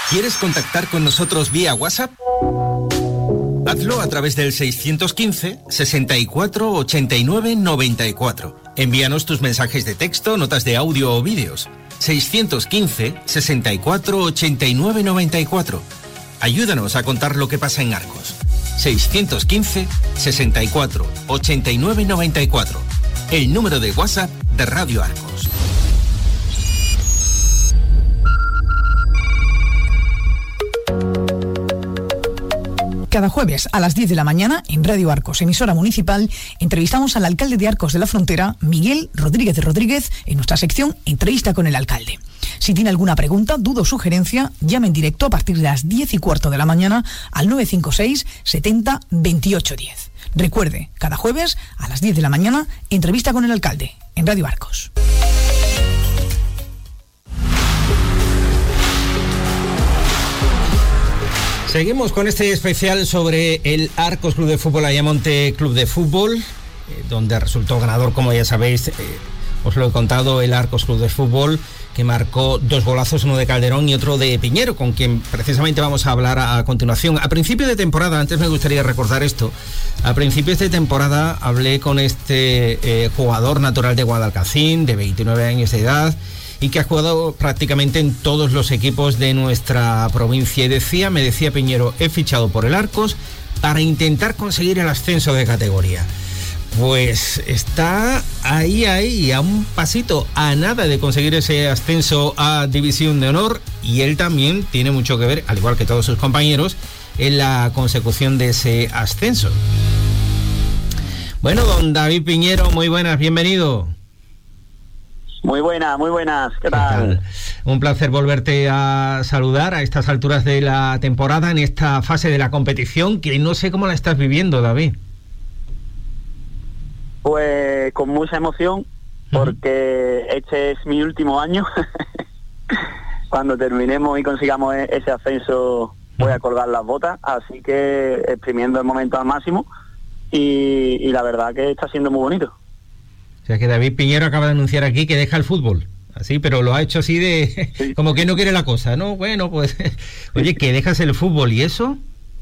¿Quieres contactar con nosotros vía WhatsApp? Hazlo a través del 615 64 89 94. Envíanos tus mensajes de texto, notas de audio o vídeos. 615 64 89 94. Ayúdanos a contar lo que pasa en Arcos. 615 64 89 94. El número de WhatsApp de Radio Arcos. Cada jueves a las 10 de la mañana, en Radio Arcos, emisora municipal, entrevistamos al alcalde de Arcos de la Frontera, Miguel Rodríguez de Rodríguez, en nuestra sección Entrevista con el Alcalde. Si tiene alguna pregunta, duda o sugerencia, llame en directo a partir de las 10:15 de la mañana al 956 70 28 10. Recuerde, cada jueves a las 10 de la mañana, Entrevista con el Alcalde, en Radio Arcos. Seguimos con este especial sobre el Arcos Club de Fútbol, Ayamonte Club de Fútbol, donde resultó ganador, como ya sabéis, os lo he contado, el Arcos Club de Fútbol, que marcó 2 golazos, uno de Calderón y otro de Piñero, con quien precisamente vamos a hablar a continuación. A principio de temporada, antes me gustaría recordar esto, a principios de temporada hablé con este jugador natural de Guadalcacín, de 29 años de edad, y que ha jugado prácticamente en todos los equipos de nuestra provincia. Y me decía Piñero, he fichado por el Arcos para intentar conseguir el ascenso de categoría. Pues está ahí, a un pasito, a nada de conseguir ese ascenso a División de Honor, y él también tiene mucho que ver, al igual que todos sus compañeros, en la consecución de ese ascenso. Bueno, don David Piñero, muy buenas, bienvenido. Muy buenas, ¿qué tal? Un placer volverte a saludar a estas alturas de la temporada, en esta fase de la competición, que no sé cómo la estás viviendo, David. Pues con mucha emoción, porque este es mi último año. Cuando terminemos y consigamos ese ascenso, voy a colgar las botas, así que exprimiendo el momento al máximo, y la verdad que está siendo muy bonito. O sea que David Piñero acaba de anunciar aquí que deja el fútbol, así, pero lo ha hecho así de... Sí. Como que no quiere la cosa, ¿no? Bueno, pues... Oye, ¿que dejas el fútbol y eso?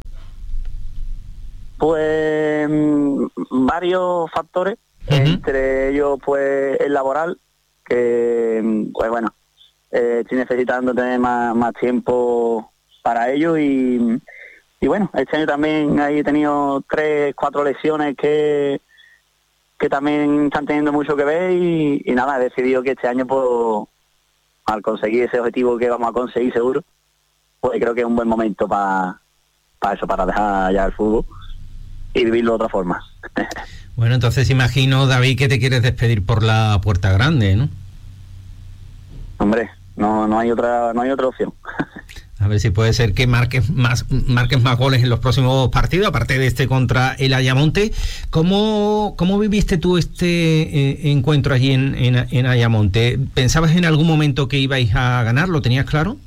Pues varios factores, entre ellos pues el laboral, que pues bueno, estoy necesitando tener más tiempo para ello, y bueno, este año también he tenido 3-4 lesiones que también están teniendo mucho que ver, y nada, he decidido que este año, pues, al conseguir ese objetivo que vamos a conseguir seguro, pues creo que es un buen momento para eso, para dejar ya el fútbol y vivirlo de otra forma. Bueno, entonces imagino, David, que te quieres despedir por la puerta grande, ¿no? Hombre, no hay otra opción. A ver si puede ser que marques más goles en los próximos partidos, aparte de este contra el Ayamonte. ¿Cómo viviste tú este encuentro allí en Ayamonte? ¿Pensabas en algún momento que ibais a ganar? ¿Lo tenías claro?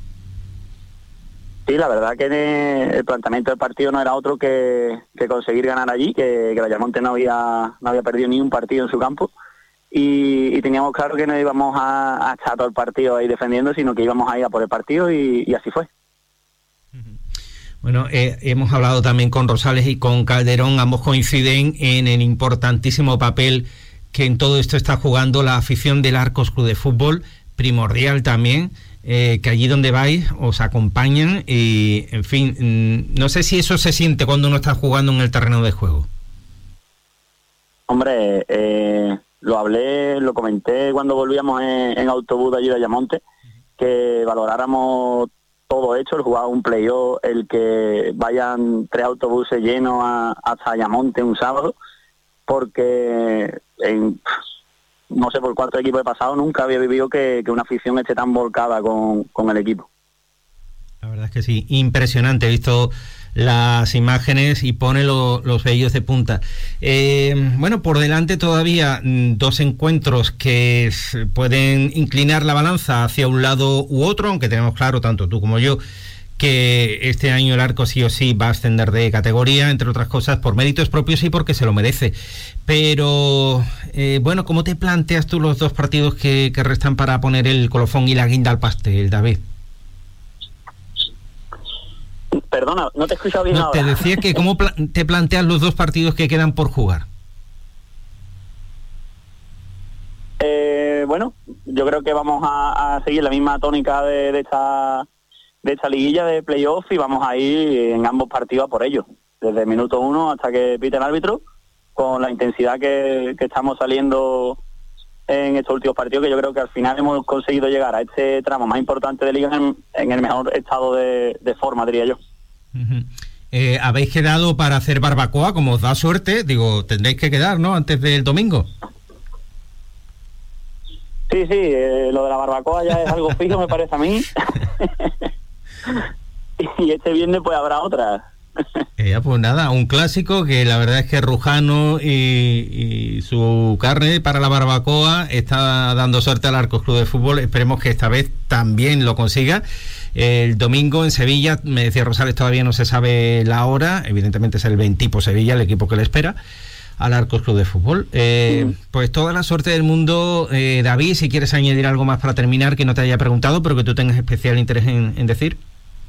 Sí, la verdad que el planteamiento del partido no era otro que conseguir ganar allí, que el Ayamonte no había perdido ni un partido en su campo. Y teníamos claro que no íbamos a estar todo el partido ahí defendiendo, sino que íbamos a ir a por el partido, y así fue. Bueno, hemos hablado también con Rosales y con Calderón, ambos coinciden en el importantísimo papel que en todo esto está jugando la afición del Arcos Club de Fútbol, primordial también, que allí donde vais os acompañan, y en fin, no sé si eso se siente cuando uno está jugando en el terreno de juego. Hombre, lo comenté cuando volvíamos en autobús de allí de Ayamonte, que valoráramos todo hecho, el jugar un playoff, el que vayan 3 autobuses llenos hasta Ayamonte un sábado, porque no sé por cuántos equipos he pasado, nunca había vivido que una afición esté tan volcada con el equipo. La verdad es que sí, impresionante, he visto las imágenes y pone los vellos de punta. Bueno, por delante todavía 2 encuentros que pueden inclinar la balanza hacia un lado u otro, aunque tenemos claro, tanto tú como yo, que este año el Arcos sí o sí va a ascender de categoría, entre otras cosas por méritos propios y porque se lo merece. Pero, bueno, ¿cómo te planteas tú los 2 partidos que restan para poner el colofón y la guinda al pastel, David? Perdona, no te he escuchado bien ahora. Te decía que cómo te planteas los 2 partidos que quedan por jugar. Bueno, yo creo que vamos a seguir la misma tónica de esta liguilla de playoff y vamos a ir en ambos partidos a por ello, desde el minuto 1 hasta que pite el árbitro, con la intensidad que estamos saliendo en estos últimos partidos, que yo creo que al final hemos conseguido llegar a este tramo más importante de liga en el mejor estado de forma, diría yo. Uh-huh. ¿Habéis quedado para hacer barbacoa? Como os da suerte, digo, tendréis que quedar, ¿no?, antes del domingo. Sí, lo de la barbacoa ya es algo fijo, me parece a mí. Y este viernes pues habrá otra. Pues nada, un clásico que la verdad es que Rujano y su carne para la barbacoa está dando suerte al Arcos Club de Fútbol. Esperemos que esta vez también lo consiga. El domingo en Sevilla, me decía Rosales, todavía no se sabe la hora, evidentemente es el Ventipo Sevilla, el equipo que le espera al Arcos Club de Fútbol. Pues toda la suerte del mundo. David, si quieres añadir algo más para terminar que no te haya preguntado, pero que tú tengas especial interés en decir.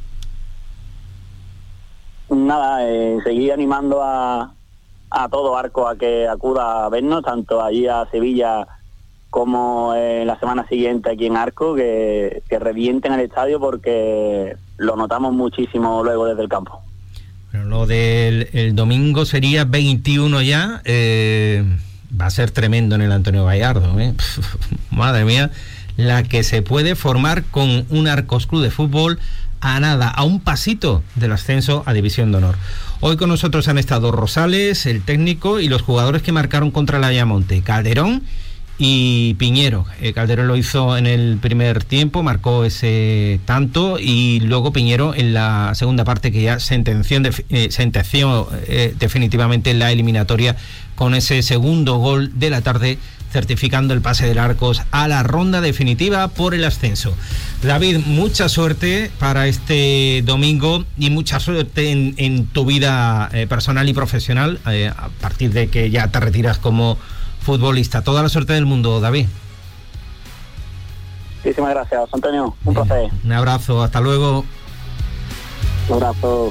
Nada, seguir animando a todo Arco a que acuda a vernos, tanto allí a Sevilla como la semana siguiente aquí en Arco, que revienten el estadio porque lo notamos muchísimo luego desde el campo. Pero lo del el domingo sería 21 ya, va a ser tremendo en el Antonio Gallardo, madre mía, la que se puede formar con un Arcos Club de Fútbol a un pasito del ascenso a División de Honor. Hoy con nosotros han estado Rosales, el técnico, y los jugadores que marcaron contra el Ayamonte, Calderón y Piñero. Calderón lo hizo en el primer tiempo, marcó ese tanto, y luego Piñero en la segunda parte, que ya sentenció definitivamente la eliminatoria con ese segundo gol de la tarde, certificando el pase del Arcos a la ronda definitiva por el ascenso. David, mucha suerte para este domingo y mucha suerte en tu vida personal y profesional, a partir de que ya te retiras como futbolista. Toda la suerte del mundo, David. Muchísimas gracias, Antonio. Un placer. Un abrazo, hasta luego. Un abrazo.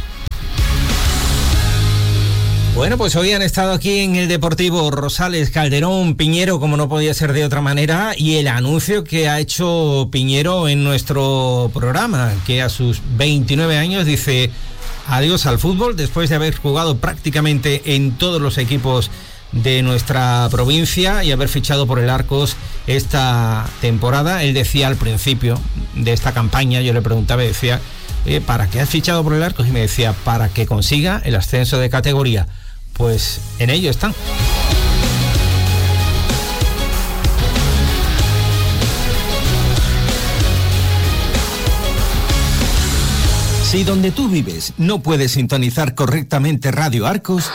Bueno, pues hoy han estado aquí en el Deportivo Rosales, Calderón, Piñero, como no podía ser de otra manera, y el anuncio que ha hecho Piñero en nuestro programa, que a sus 29 años dice adiós al fútbol, después de haber jugado prácticamente en todos los equipos de nuestra provincia y haber fichado por el Arcos esta temporada. Él decía al principio de esta campaña, yo le preguntaba y decía, ¿para qué has fichado por el Arcos? Y me decía, para que consiga el ascenso de categoría. Pues en ello están. Si donde tú vives no puedes sintonizar correctamente Radio Arcos,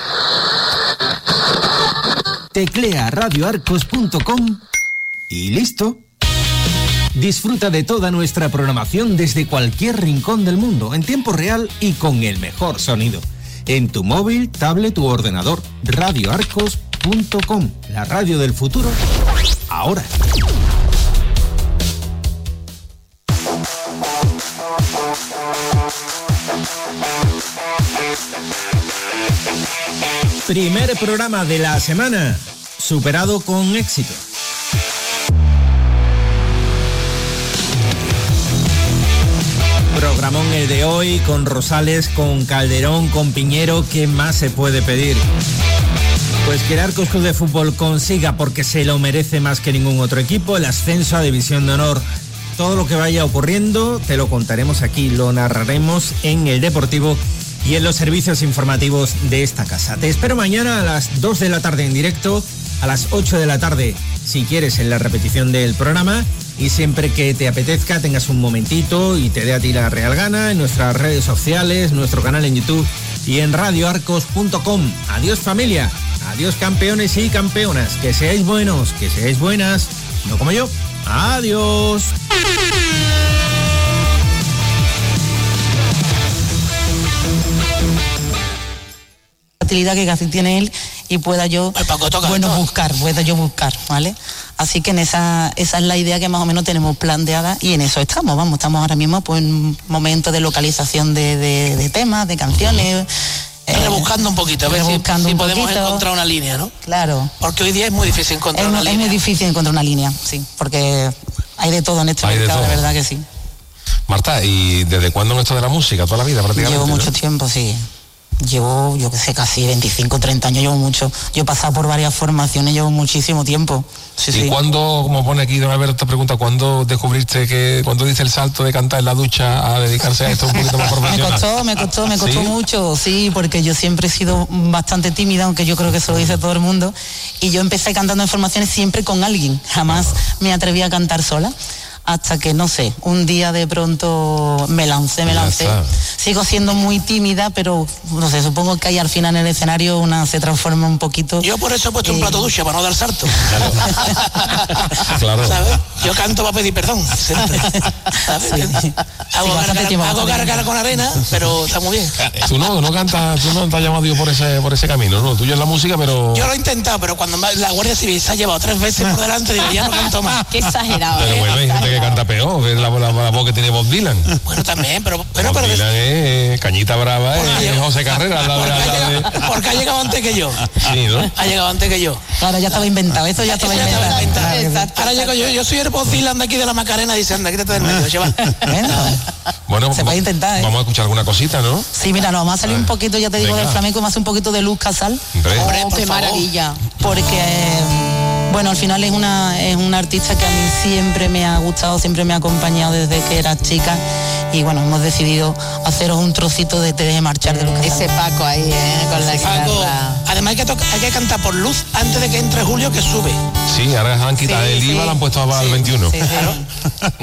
teclea radioarcos.com y listo. Disfruta de toda nuestra programación desde cualquier rincón del mundo, en tiempo real y con el mejor sonido. En tu móvil, tablet u ordenador, radioarcos.com, la radio del futuro, ahora. Primer programa de la semana, superado con éxito. Programón el de hoy, con Rosales, con Calderón, con Piñero. ¿Qué más se puede pedir? Pues que el Arcos Club de Fútbol consiga, porque se lo merece más que ningún otro equipo, el ascenso a División de Honor. Todo lo que vaya ocurriendo te lo contaremos aquí, lo narraremos en el Deportivo y en los servicios informativos de esta casa. Te espero mañana a las 2 de la tarde en directo, a las 8 de la tarde si quieres en la repetición del programa, y siempre que te apetezca, tengas un momentito y te dé a ti la real gana, en nuestras redes sociales, nuestro canal en YouTube y en radioarcos.com. Adiós familia, adiós campeones y campeonas, que seáis buenos, que seáis buenas, no como yo. Adiós. Facilidad que casi tiene él y pueda yo, pueda yo buscar, ¿vale? Así que esa es la idea que más o menos tenemos planteada y en eso estamos ahora mismo pues en un momento de localización de temas, de canciones. Rebuscando un poquito, a ver si podemos encontrar una línea, ¿no? Claro. Porque hoy día es muy difícil encontrar una línea. Es muy difícil encontrar una línea, sí, porque hay de todo en este mercado, la verdad que sí. Marta, ¿y desde cuándo en esto de la música? ¿Toda la vida prácticamente? Llevo mucho tiempo, sí. Llevo, yo qué sé, casi 25, 30 años, llevo mucho. Yo he pasado por varias formaciones, llevo muchísimo tiempo. Sí, ¿Y cuándo, como pone aquí don Alberto, te pregunta, cuándo descubriste cuándo dice el salto de cantar en la ducha a dedicarse a esto un poquito más profesional? Me costó mucho, sí, porque yo siempre he sido bastante tímida, aunque yo creo que eso lo dice todo el mundo. Y yo empecé cantando en formaciones siempre con alguien, jamás me atreví a cantar sola. Hasta que, no sé, un día de pronto me lancé. Sigo siendo muy tímida, pero, no sé, supongo que ahí al final en el escenario una se transforma un poquito. Yo por eso he puesto un plato ducha, para no dar salto. Claro. ¿Sabes? Yo canto para pedir perdón, siempre. ¿Sabes? Sí. Hago gárgara con arena, pero está muy bien. Tú no cantas, tú no te has llamado Dios por ese camino, ¿no? Tuyo es la música, pero... Yo lo he intentado, pero cuando la Guardia Civil se ha llevado 3 veces por delante, digo, ya no canto más. Qué exagerado. Pero bueno, hay gente que canta peor, que es la voz que tiene Bob Dylan. Bueno, también, pero Dylan es Cañita Brava, es José Carrera. Porque ha llegado antes que yo. Sí, ¿no? Ha llegado antes que yo. Claro, ya estaba inventado, esto ya estaba inventado. Exacto. Ahora llego yo soy el Bob Dylan de aquí de la Macarena, dice, anda, quítate del medio, lleva. Bueno, se puede intentar, ¿eh? Vamos a escuchar alguna cosita, ¿no? Sí, mira, nos vamos a salir un poquito, ya te digo, del flamenco, más un poquito de Luz Casal. Hombre, qué maravilla. Porque... bueno, al final es una artista que a mí siempre me ha gustado, siempre me ha acompañado desde que era chica y bueno, hemos decidido haceros un trocito de Te deje marchar de Luz Casal. Ese Paco ahí, con la guitarra. Además hay que cantar por Luz antes de que entre Julio, que sube. Sí, ahora han quitado el IVA, lo han puesto al 21. Sí, claro.